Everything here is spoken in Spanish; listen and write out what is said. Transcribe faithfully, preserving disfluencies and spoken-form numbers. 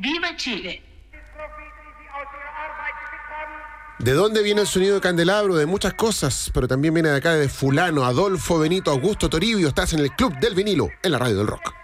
¡Viva Chile! ¿De dónde viene el sonido de candelabro? De muchas cosas, pero también viene de acá de fulano, Adolfo Benito Augusto Toribio. Estás en el Club del Vinilo, en la Radio del Rock.